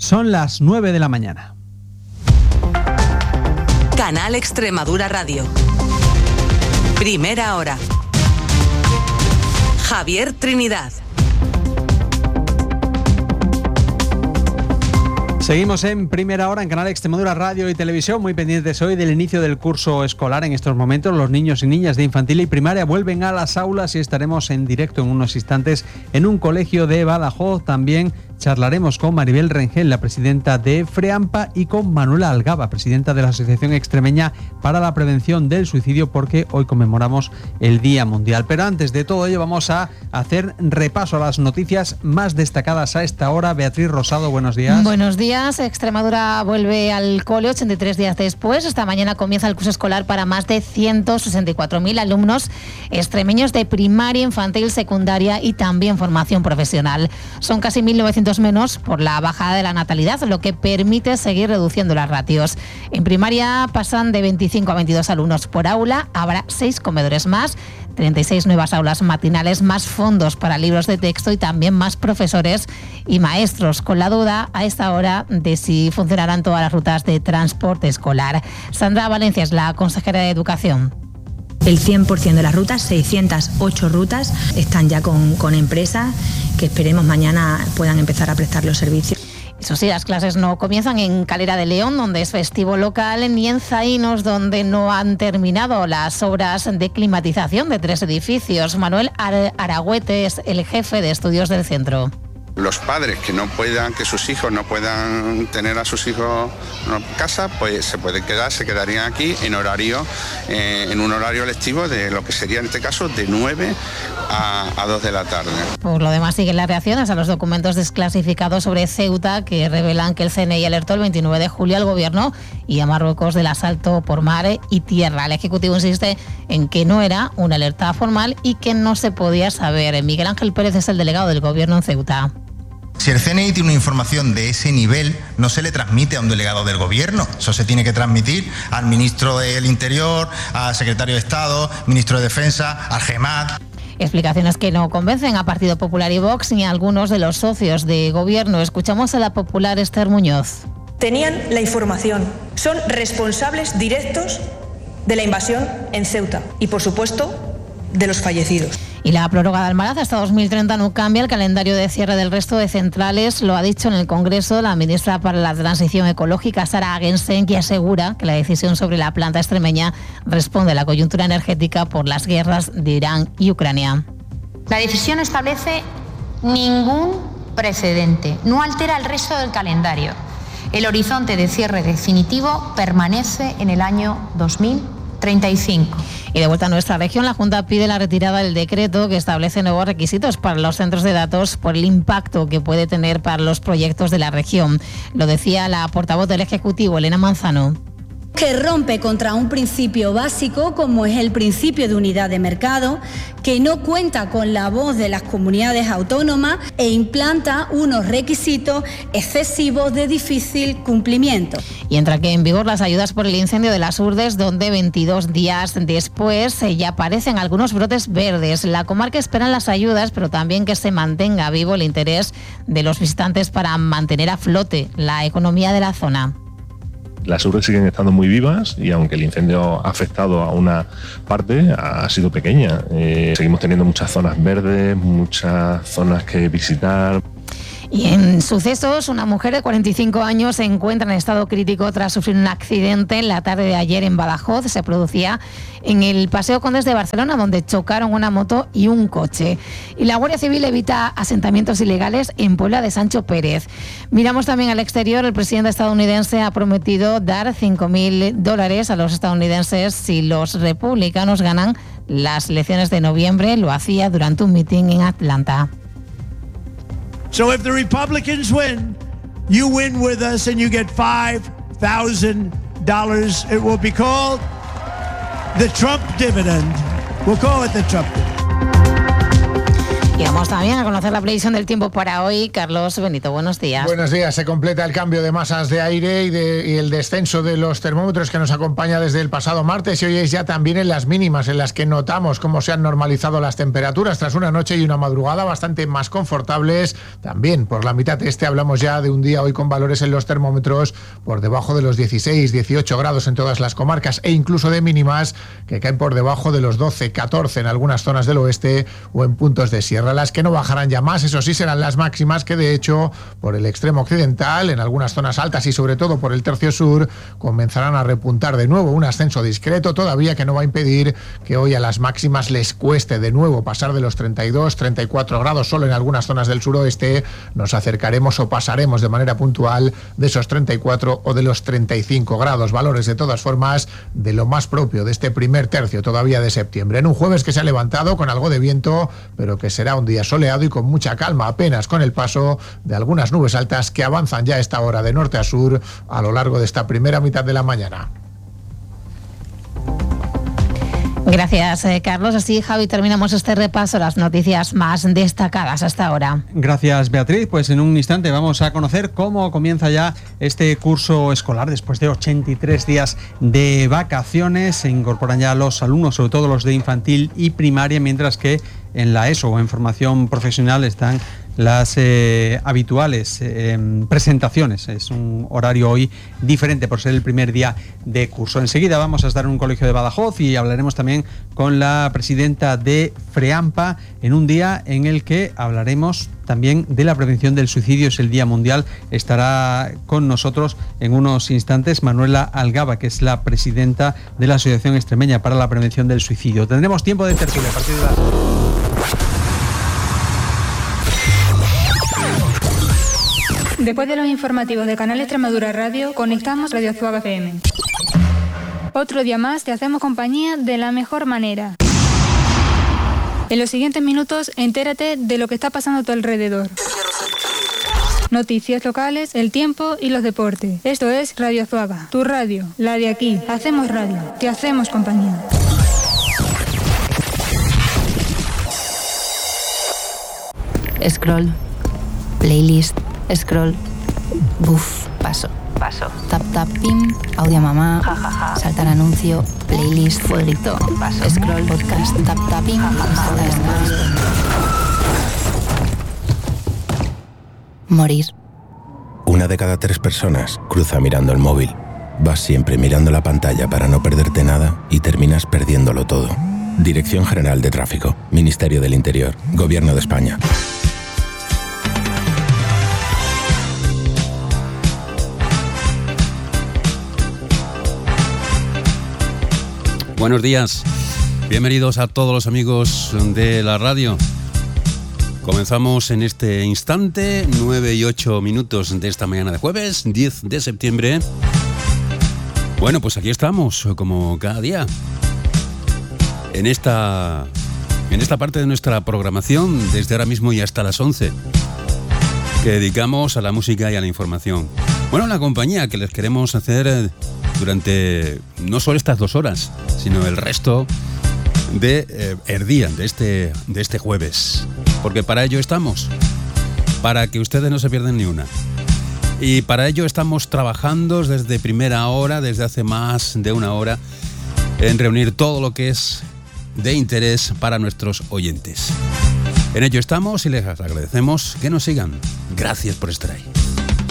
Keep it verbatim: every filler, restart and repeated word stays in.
Son las nueve de la mañana. Canal Extremadura Radio. Primera hora. Javier Trinidad. Seguimos en Primera Hora en Canal Extremadura Radio y Televisión, muy pendientes hoy del inicio del curso escolar. En estos momentos los niños y niñas de infantil y primaria vuelven a las aulas y estaremos en directo en unos instantes en un colegio de Badajoz. También charlaremos con Maribel Rengel, la presidenta de FREAMPA, y con Manuela Algaba, presidenta de la Asociación Extremeña para la Prevención del Suicidio, porque hoy conmemoramos el Día Mundial. Pero antes de todo ello vamos a hacer repaso a las noticias más destacadas a esta hora. Beatriz Rosado, buenos días. Buenos días. Extremadura vuelve al cole ochenta y tres días después. Esta mañana comienza el curso escolar para más de ciento sesenta y cuatro mil alumnos extremeños de primaria, infantil, secundaria y también formación profesional. Son casi mil novecientos menos por la bajada de la natalidad, lo que permite seguir reduciendo las ratios. En primaria pasan de veinticinco a veintidós alumnos por aula. Habrá seis comedores más, treinta y seis nuevas aulas matinales, más fondos para libros de texto y también más profesores y maestros, con la duda a esta hora de si funcionarán todas las rutas de transporte escolar. Sandra Valencia es la consejera de Educación. El cien por ciento de las rutas, seiscientas ocho rutas, están ya con, con empresas que esperemos mañana puedan empezar a prestar los servicios. Eso sí, las clases no comienzan en Calera de León, donde es festivo local, ni en Zaínos, donde no han terminado las obras de climatización de tres edificios. Manuel Aragüete es el jefe de estudios del centro. Los padres que no puedan, que sus hijos no puedan tener a sus hijos en casa, pues se pueden quedar, se quedarían aquí en horario, eh, en un horario lectivo de lo que sería en este caso de nueve a, a dos de la tarde. Por lo demás siguen las reacciones a los documentos desclasificados sobre Ceuta, que revelan que el C N I alertó el veintinueve de julio al gobierno y a Marruecos del asalto por mar y tierra. El Ejecutivo insiste en que no era una alerta formal y que no se podía saber. Miguel Ángel Pérez es el delegado del gobierno en Ceuta. Si el C N I tiene una información de ese nivel, no se le transmite a un delegado del gobierno. Eso se tiene que transmitir al ministro del Interior, al secretario de Estado, ministro de Defensa, al GEMAT. Explicaciones que no convencen a Partido Popular y Vox ni a algunos de los socios de gobierno. Escuchamos a la popular Esther Muñoz. Tenían la información. Son responsables directos de la invasión en Ceuta y, por supuesto, de los fallecidos. Y la prórroga de Almaraz hasta dos mil treinta no cambia el calendario de cierre del resto de centrales. Lo ha dicho en el Congreso la ministra para la Transición Ecológica, Sara Agensen, que asegura que la decisión sobre la planta extremeña responde a la coyuntura energética por las guerras de Irán y Ucrania. La decisión no establece ningún precedente, no altera el resto del calendario. El horizonte de cierre definitivo permanece en el año dos mil treinta y cinco. Y de vuelta a nuestra región, la Junta pide la retirada del decreto que establece nuevos requisitos para los centros de datos por el impacto que puede tener para los proyectos de la región. Lo decía la portavoz del Ejecutivo, Elena Manzano. Que rompe contra un principio básico como es el principio de unidad de mercado, que no cuenta con la voz de las comunidades autónomas e implanta unos requisitos excesivos de difícil cumplimiento. Y entra que en vigor las ayudas por el incendio de las Urdes, donde veintidós días después ya aparecen algunos brotes verdes. La comarca espera las ayudas, pero también que se mantenga vivo el interés de los visitantes para mantener a flote la economía de la zona. Las Urdes siguen estando muy vivas y aunque el incendio ha afectado a una parte, ha sido pequeña. Eh, seguimos teniendo muchas zonas verdes, muchas zonas que visitar. Y en sucesos, una mujer de cuarenta y cinco años se encuentra en estado crítico tras sufrir un accidente en la tarde de ayer en Badajoz. Se producía en el Paseo Condes de Barcelona, donde chocaron una moto y un coche. Y la Guardia Civil evita asentamientos ilegales en Puebla de Sancho Pérez. Miramos también al exterior. El presidente estadounidense ha prometido dar cinco mil dólares a los estadounidenses si los republicanos ganan las elecciones de noviembre. Lo hacía durante un mitin en Atlanta. So if the Republicans win, you win with us and you get five thousand dollars. It will be called the Trump dividend. We'll call it the Trump dividend. Y vamos también a conocer la previsión del tiempo para hoy. Carlos Benito, buenos días. Buenos días. Se completa el cambio de masas de aire y, de, y el descenso de los termómetros que nos acompaña desde el pasado martes, y hoy es ya también en las mínimas en las que notamos cómo se han normalizado las temperaturas tras una noche y una madrugada bastante más confortables. También por la mitad este hablamos ya de un día hoy con valores en los termómetros por debajo de los dieciséis, dieciocho grados en todas las comarcas, e incluso de mínimas que caen por debajo de los doce, catorce en algunas zonas del oeste o en puntos de sierra. Las que no bajarán ya más, eso sí, serán las máximas, que de hecho por el extremo occidental, en algunas zonas altas y sobre todo por el tercio sur, comenzarán a repuntar de nuevo. Un ascenso discreto todavía que no va a impedir que hoy a las máximas les cueste de nuevo pasar de los treinta y dos, treinta y cuatro grados. Solo en algunas zonas del suroeste nos acercaremos o pasaremos de manera puntual de esos treinta y cuatro o de los treinta y cinco grados. Valores de todas formas de lo más propio de este primer tercio todavía de septiembre. En un jueves que se ha levantado con algo de viento, pero que será un día soleado y con mucha calma, apenas con el paso de algunas nubes altas que avanzan ya a esta hora de norte a sur a lo largo de esta primera mitad de la mañana. Gracias, eh, Carlos. Así, Javi, terminamos este repaso, las noticias más destacadas hasta ahora. Gracias, Beatriz. Pues en un instante vamos a conocer cómo comienza ya este curso escolar después de ochenta y tres días de vacaciones. Se incorporan ya los alumnos, sobre todo los de infantil y primaria, mientras que en la ESO o en formación profesional están las eh, habituales eh, presentaciones. Es un horario hoy diferente por ser el primer día de curso. Enseguida vamos a estar en un colegio de Badajoz y hablaremos también con la presidenta de FREAMPA en un día en el que hablaremos también de la prevención del suicidio. Es el Día Mundial. Estará con nosotros en unos instantes Manuela Algaba, que es la presidenta de la Asociación Extremeña para la Prevención del Suicidio. Tendremos tiempo de tertulia a partir de las... Después de los informativos de Canal Extremadura Radio, conectamos Radio Azuaga F M. Otro día más te hacemos compañía de la mejor manera. En los siguientes minutos, entérate de lo que está pasando a tu alrededor. Noticias locales, el tiempo y los deportes. Esto es Radio Azuaga, tu radio, la de aquí. Hacemos radio, te hacemos compañía. Scroll, playlist, scroll, buf, paso, paso, tap tap pim, audio mamá, ja, ja, ja. Saltar anuncio, playlist, fueguito, paso, scroll, podcast, tap tap pim, ja, ja, ja. Morir. Una de cada tres personas cruza mirando el móvil. Vas siempre mirando la pantalla para no perderte nada y terminas perdiéndolo todo. Dirección General de Tráfico, Ministerio del Interior, Gobierno de España. Buenos días, bienvenidos a todos los amigos de la radio. Comenzamos en este instante, nueve y ocho minutos de esta mañana de jueves, diez de septiembre. Bueno, pues aquí estamos, como cada día, en esta, en esta parte de nuestra programación, desde ahora mismo y hasta las once, que dedicamos a la música y a la información. Bueno, la compañía que les queremos hacer durante no solo estas dos horas, sino el resto de eh, el día de este, de este jueves. Porque para ello estamos, para que ustedes no se pierdan ni una. Y para ello estamos trabajando desde primera hora, desde hace más de una hora, en reunir todo lo que es de interés para nuestros oyentes. En ello estamos y les agradecemos que nos sigan. Gracias por estar ahí.